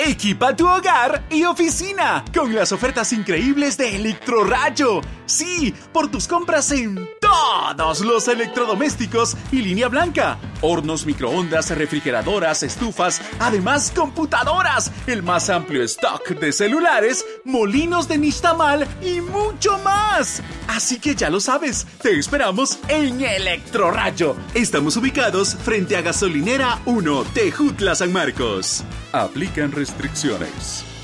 Equipa tu hogar y oficina con las ofertas increíbles de Electrorrayo. Sí, por tus compras en todos los electrodomésticos y línea blanca. Hornos, microondas, refrigeradoras, estufas, además computadoras, el más amplio stock de celulares, molinos de nixtamal y mucho más. Así que ya lo sabes, te esperamos en Electrorrayo. Estamos ubicados frente a Gasolinera 1 Tejutla San Marcos. Aplican restricciones.